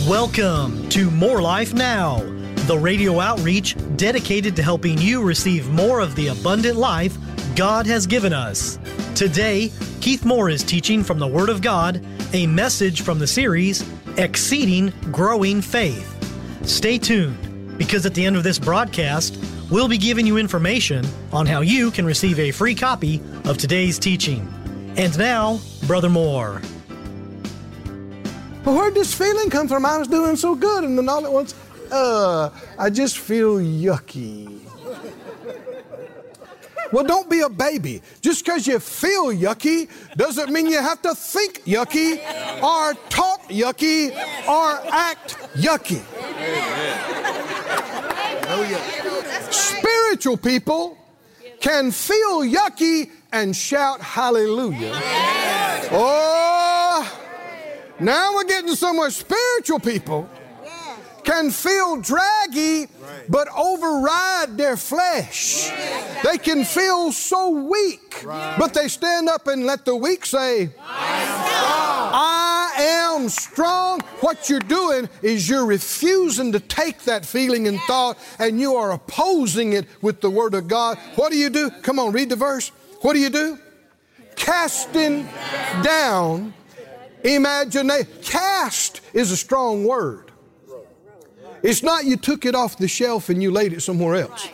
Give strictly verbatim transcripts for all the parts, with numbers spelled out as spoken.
Welcome to More Life Now, the radio outreach dedicated to helping you receive more of the abundant life God has given us. Today, Keith Moore is teaching from the Word of God, a message from the series, Exceeding Growing Faith. Stay tuned, because at the end of this broadcast, we'll be giving you information on how you can receive a free copy of today's teaching. And now, Brother Moore. Well, where'd this feeling come from? I was doing so good, and then all at once, uh, I just feel yucky. Well, don't be a baby. Just because you feel yucky doesn't mean you have to think yucky or talk yucky or act yucky. Oh, yeah. Spiritual people can feel yucky and shout hallelujah. Oh, now we're getting somewhere. Spiritual people can feel draggy but override their flesh. They can feel so weak, but they stand up and let the weak say, I am strong. What you're doing is you're refusing to take that feeling and thought, and you are opposing it with the Word of God. What do you do? Come on, read the verse. What do you do? Casting down imagination. Cast is a strong word. It's not you took it off the shelf and you laid it somewhere else.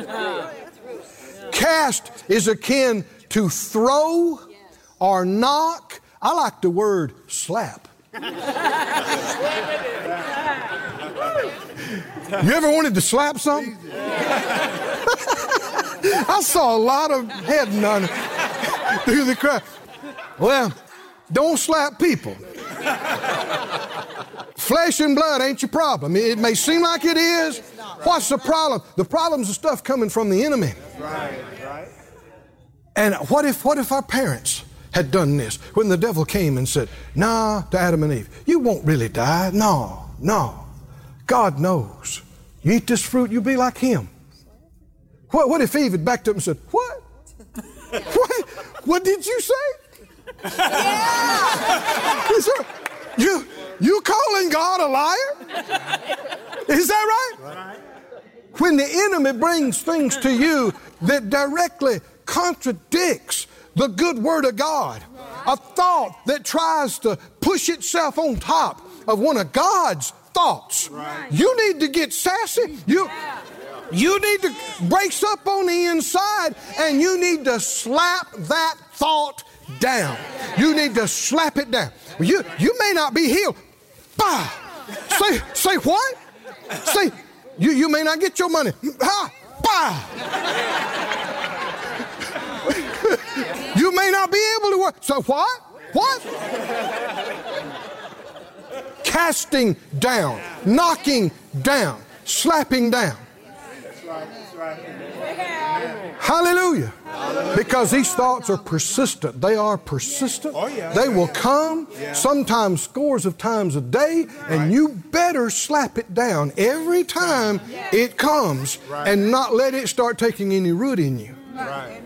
Cast is akin to throw or knock. I like the word slap. You ever wanted to slap something? I saw a lot of head nodding through the crowd. Well, don't slap people. Flesh and blood ain't your problem. It may seem like it is. What's the problem? The problem's the stuff coming from the enemy. Right, right. And what if, what if our parents had done this? When the devil came and said, nah, to Adam and Eve, you won't really die. No, no. God knows. You eat this fruit, you'll be like him. What, what if Eve had backed up and said, what? What? What did you say? Yeah. You, you calling God a liar? Is that right? Right? When the enemy brings things to you that directly contradicts the good Word of God, a thought that tries to push itself on top of one of God's thoughts, right. You need to get sassy. You, you need to brace up on the inside, and you need to slap that thought down. You need to slap it down. You, you may not be healed. Bah! Say, say what? Say, you, you may not get your money. Ha! Bah! You may not be able to work. So what? What? Casting down, knocking down, slapping down. That's right, that's right. Hallelujah. Hallelujah. Because these thoughts are persistent. They are persistent. Oh, yeah. They will come yeah. sometimes scores of times a day, and right. you better slap it down every time yeah. it comes right. and not let it start taking any root in you. Right.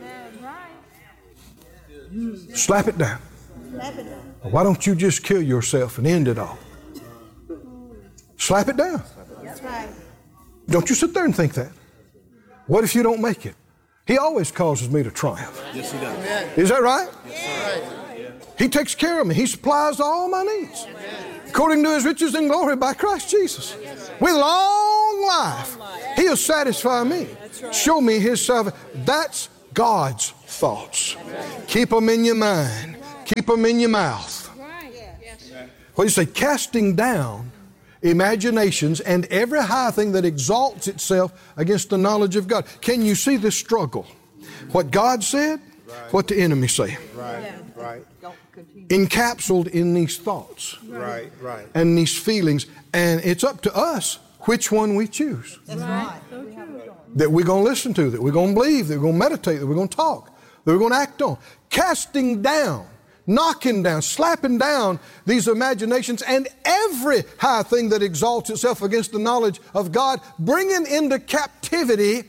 Slap it down. Why don't you just kill yourself and end it all? Slap it down. That's right. Don't you sit there and think that. What if you don't make it? He always causes me to triumph. Yes, he does. Is that right? Yes, right. He takes care of me. He supplies all my needs. According to his riches and glory by Christ Jesus. With long life, he'll satisfy me. Show me his salvation. That's God's thoughts. Keep them in your mind. Keep them in your mouth. What do you say? Casting down imaginations and every high thing that exalts itself against the knowledge of God. Can you see this struggle? What God said, right. what the enemy said. Right, right. Encapsulated in these thoughts. Right, right. And these feelings. And it's up to us which one we choose. That's right. That we're going to listen to, that we're going to believe, that we're going to meditate, that we're going to talk, that we're going to act on. Casting down, knocking down, slapping down these imaginations and every high thing that exalts itself against the knowledge of God, bringing into captivity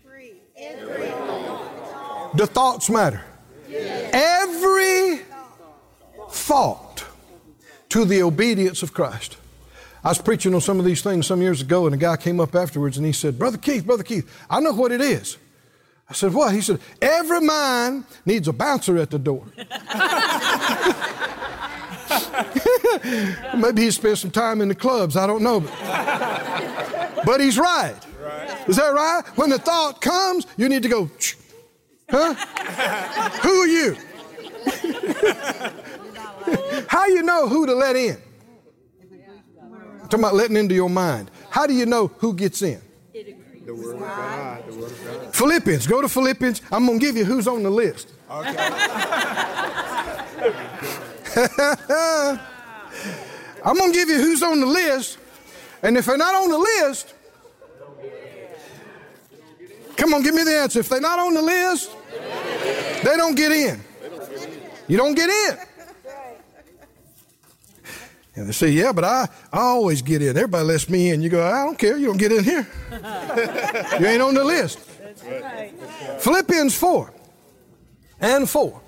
the thoughts matter. Every thought to the obedience of Christ. I was preaching on some of these things some years ago, and a guy came up afterwards and he said, Brother Keith, Brother Keith, I know what it is. I said, what? He said, every mind needs a bouncer at the door. Maybe he spent some time in the clubs, I don't know. But, but he's right. right. Is that right? When the thought comes, you need to go, shh. Huh? Who are you? How do you know who to let in? I'm talking about letting into your mind. How do you know who gets in? The Word of God. The Word of God. Philippians. Go to Philippians. I'm going to give you who's on the list. Okay. I'm going to give you who's on the list. And if they're not on the list, come on, give me the answer. If they're not on the list, they don't get in. You don't get in. And they say, yeah, but I, I always get in. Everybody lets me in. You go, I don't care. You don't get in here. You ain't on the list. That's right. Philippians four and four.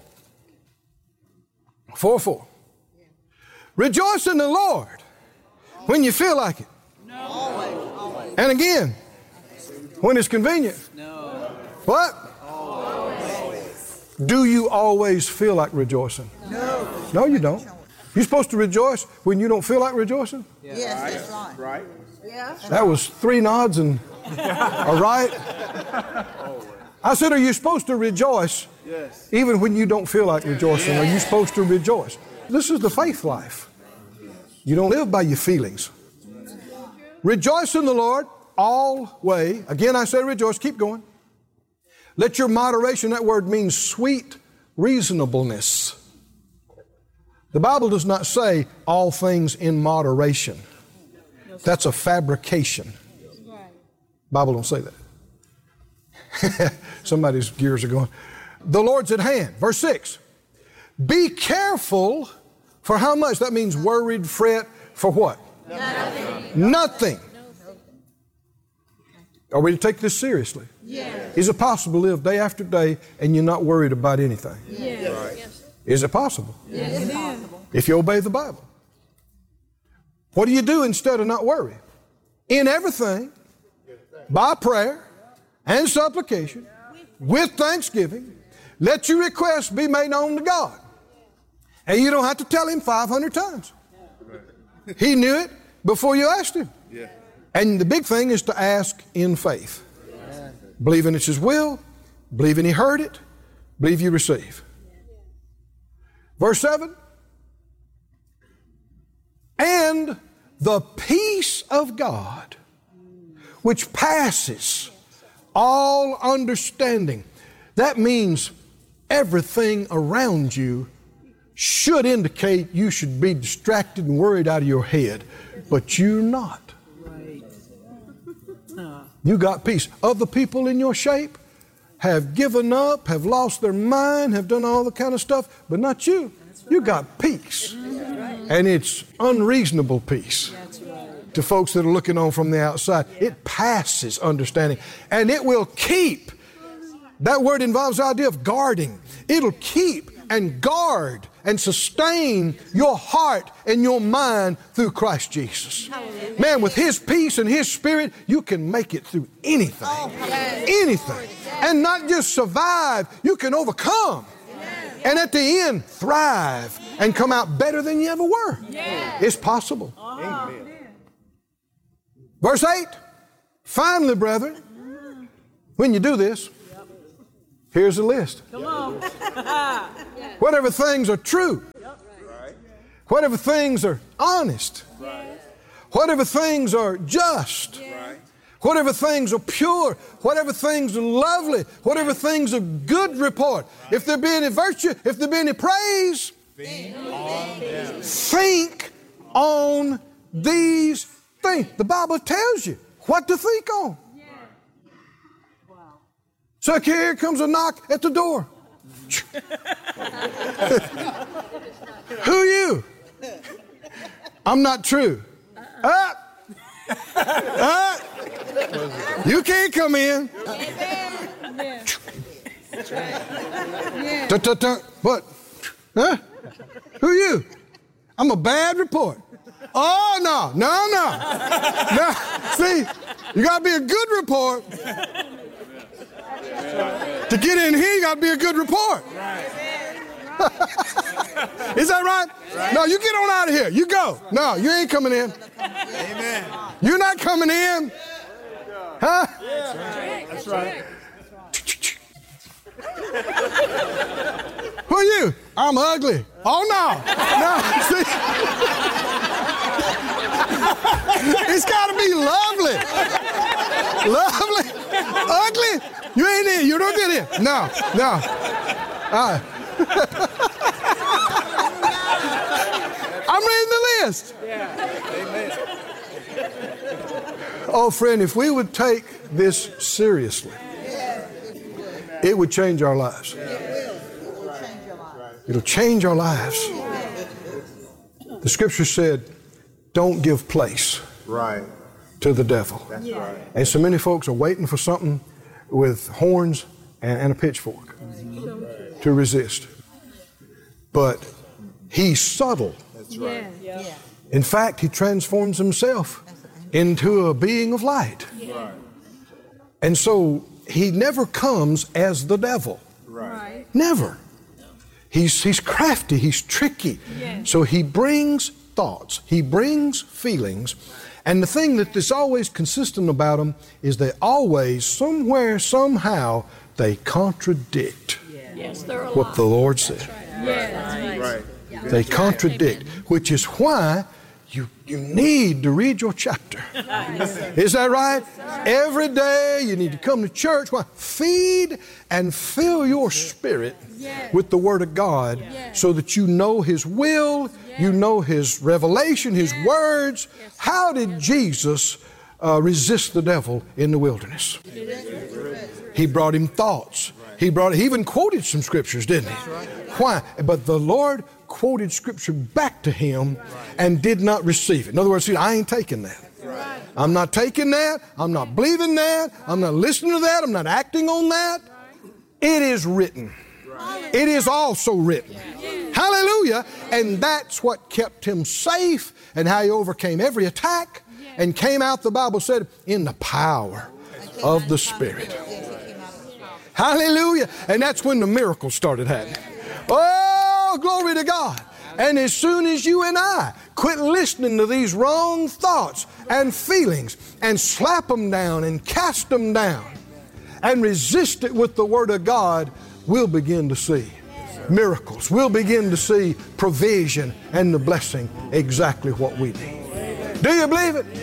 four four. Rejoice in the Lord when you feel like it. No. Always. Always. And again, when it's convenient. No. What? Always. Do you always feel like rejoicing? No. No, you don't. You're supposed to rejoice when you don't feel like rejoicing? Yes, yes, that's right. Right. Yeah. That was three nods and a right. I said, are you supposed to rejoice Yes. even when you don't feel like rejoicing? Are you supposed to rejoice? This is the faith life. You don't live by your feelings. Rejoice in the Lord always. Again, I say rejoice. Keep going. Let your moderation, that word means sweet reasonableness. The Bible does not say all things in moderation. That's a fabrication. The Bible don't say that. Somebody's gears are going. The Lord's at hand. Verse six. Be careful for how much? That means worried, fret, for what? Nothing. Nothing. Are we to take this seriously? Yes. Is it possible to live day after day and you're not worried about anything? Yes. Right. Yes. Is it possible? Yes, it is possible. If you obey the Bible. What do you do instead of not worry? In everything, by prayer and supplication, with thanksgiving, let your requests be made known to God. And you don't have to tell Him five hundred times. He knew it before you asked Him. Yeah. And the big thing is to ask in faith. Believing it's His will, believing He heard it, believe you receive. Verse seven. And the peace of God, which passes all understanding. That means everything around you should indicate you should be distracted and worried out of your head, but you're not. Right. You got peace. Other people in your shape have given up, have lost their mind, have done all the kind of stuff, but not you. You got peace. And it's unreasonable peace. That's right. To folks that are looking on from the outside. It passes understanding. And it will keep. That word involves the idea of guarding. It'll keep and guard and sustain your heart and your mind through Christ Jesus. Man, with His peace and His Spirit, you can make it through anything. Anything. And not just survive, you can overcome. And at the end, thrive and come out better than you ever were. It's possible. Amen. Verse eight. Finally, brethren, when you do this, here's a list. Come on. Whatever things are true, Right. whatever things are honest, Right. whatever things are just, Right. whatever things are pure, whatever things are lovely, whatever things are good report, if there be any virtue, if there be any praise, Think on them. think on these things. The Bible tells you what to think on. So here comes a knock at the door. Who are you? I'm not true. Uh, uh, you can't come in. Tut, tut, tut. What? Huh? Who are you? I'm a bad report. Oh, no, no, no. no. See, you got to be a good report. To get in here, you got to be a good report. Is that right? right? No, you get on out of here. You go. No, you ain't coming in. Amen. You're not coming in. Huh? That's right. Who are you? I'm ugly. Oh, no. No, see? It's got to be lovely. Lovely. Ugly. You ain't in. You don't get in. No, no. Uh, I'm reading the list. Oh, friend, if we would take this seriously, it would change our lives. It'll change our lives. The scripture said, don't give place Right. to the devil. That's right. And so many folks are waiting for something with horns and, and a pitchfork to resist. But he's subtle. That's right. Yeah. In fact, he transforms himself into a being of light. Right. And so he never comes as the devil. Right. Never. He's, he's crafty, he's tricky. Yes. So he brings thoughts, he brings feelings. And the thing that is always consistent about them is they always, somewhere, somehow, they contradict Yes, they're alive. what the Lord said. Yes. Right. They contradict, which is why you, you need to read your chapter. Is that right? Every day you need to come to church. Why? Feed and fill your spirit with the Word of God so that you know His will, you know His revelation, His words. How did Jesus uh, resist the devil in the wilderness? He brought him thoughts. He brought. He even quoted some scriptures, didn't he? Why? But the Lord quoted scripture back to him and did not receive it. In other words, see, I ain't taking that. I'm not taking that. I'm not believing that. I'm not listening to that. I'm not acting on that. It is written. It is also written. Hallelujah. And that's what kept him safe and how he overcame every attack and came out, the Bible said, in the power of the Spirit. Hallelujah. And that's when the miracles started happening. Oh, glory to God. And as soon as you and I quit listening to these wrong thoughts and feelings and slap them down and cast them down and resist it with the Word of God, we'll begin to see miracles. We'll begin to see provision and the blessing, exactly what we need. Do you believe it?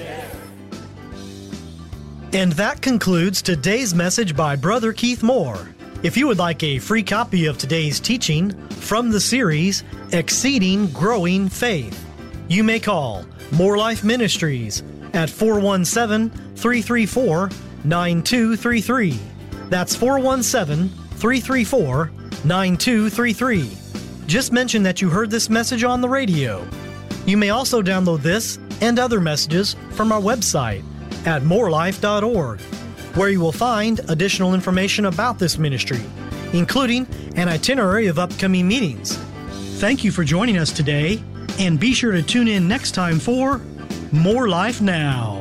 And that concludes today's message by Brother Keith Moore. If you would like a free copy of today's teaching from the series, Exceeding Growing Faith, you may call More Life Ministries at four one seven, three three four, nine two three three. That's four one seven, three three four, nine two three three. Just mention that you heard this message on the radio. You may also download this and other messages from our website at more life dot org, where you will find additional information about this ministry, including an itinerary of upcoming meetings. Thank you for joining us today, and be sure to tune in next time for More Life Now.